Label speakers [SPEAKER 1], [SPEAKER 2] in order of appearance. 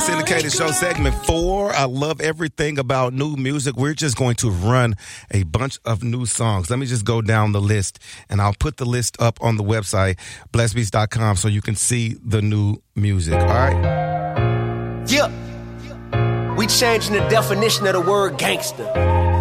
[SPEAKER 1] Syndicated Show segment 4. I love everything about new music. We're just going to run a bunch of new songs. Let me just go down the list, and I'll put the list up on the website, blessbeats.com, so you can see the new music. All right?
[SPEAKER 2] Yeah. We changing the definition of the word gangster.